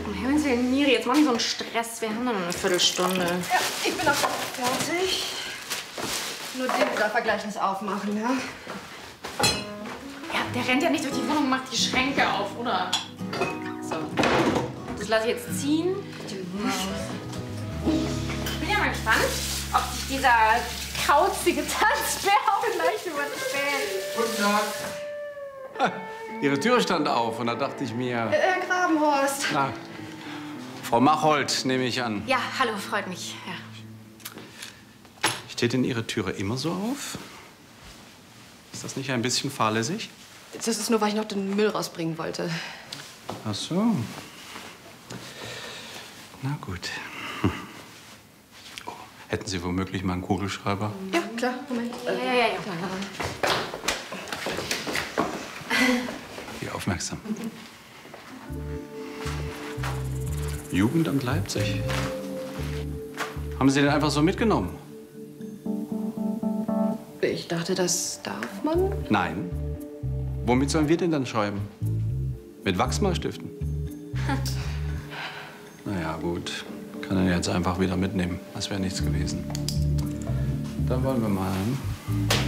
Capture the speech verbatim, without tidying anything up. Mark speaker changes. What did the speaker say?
Speaker 1: Um Himmels Willen, Miri, jetzt mach nicht so einen Stress. Wir haben noch eine Viertelstunde.
Speaker 2: Ja, ich bin auch fertig. Nur den da Vergleichnis aufmachen, ja?
Speaker 1: Ja, der rennt ja nicht durch die Wohnung und macht die Schränke auf, oder? So. Das lasse ich jetzt ziehen. Ich bin ja mal gespannt, ob sich dieser kauzige Tanzbär auch vielleicht überträgt.
Speaker 3: Guten Tag. Ah, Ihre Tür stand auf und da dachte ich mir...
Speaker 2: Herr Grabenhorst.
Speaker 3: Na, Frau Machold, nehme ich an.
Speaker 1: Ja, hallo, freut mich. Ja.
Speaker 3: Steht denn Ihre Türe immer so auf? Ist das nicht ein bisschen fahrlässig?
Speaker 2: Das ist nur, weil ich noch den Müll rausbringen wollte.
Speaker 3: Ach so. Na gut. Hm. Oh, hätten Sie womöglich mal einen Kugelschreiber?
Speaker 2: Ja, klar. Moment.
Speaker 1: Ja, ja, ja. ja.
Speaker 3: Wie aufmerksam. Jugendamt Leipzig. Haben Sie den einfach so mitgenommen?
Speaker 2: Ich dachte, das darf man.
Speaker 3: Nein. Womit sollen wir den dann schreiben? Mit Wachsmalstiften? Na ja, gut. Kann er jetzt einfach wieder mitnehmen. Das wäre nichts gewesen. Dann wollen wir mal.